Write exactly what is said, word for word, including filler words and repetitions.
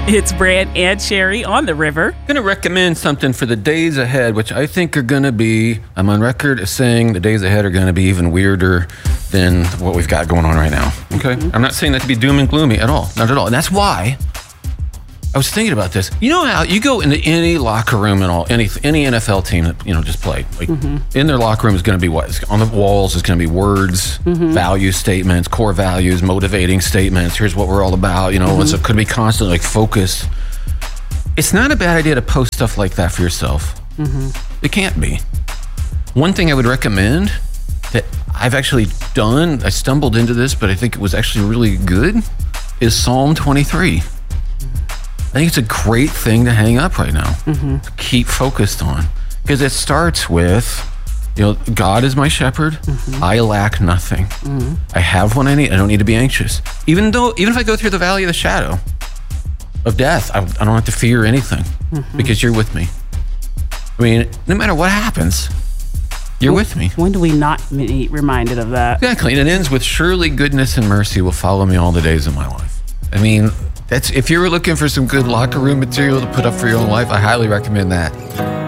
It's Brant and Sherry on the river. I'm going to recommend something for the days ahead, which I think are going to be, I'm on record as saying the days ahead are going to be even weirder than what we've got going on right now. Okay? Mm-hmm. I'm not saying that to be doom and gloomy at all. Not at all. And that's why I was thinking about this. You know how you go into any locker room and all, any any N F L team that, you know, just played. Like, mm-hmm. in their locker room is going to be what? It's, on the walls is going to be words, mm-hmm. value statements, core values, motivating statements. Here's what we're all about. You know, mm-hmm. so it could be constantly like focus. It's not a bad idea to post stuff like that for yourself. Mm-hmm. It can't be. One thing I would recommend that I've actually done, I stumbled into this, but I think it was actually really good, is Psalm twenty-three. I think it's a great thing to hang up right now, mm-hmm. to keep focused on, because it starts with, you know, God is my shepherd. Mm-hmm. I lack nothing. Mm-hmm. I have what I need. I don't need to be anxious. Even though, even if I go through the valley of the shadow of death, I, I don't have to fear anything, mm-hmm. because you're with me. I mean, no matter what happens, you're when, with me. When do we not be reminded of that? Exactly. And it ends with, surely goodness and mercy will follow me all the days of my life. I mean, that's, if you were looking for some good locker room material to put up for your own life, I highly recommend that.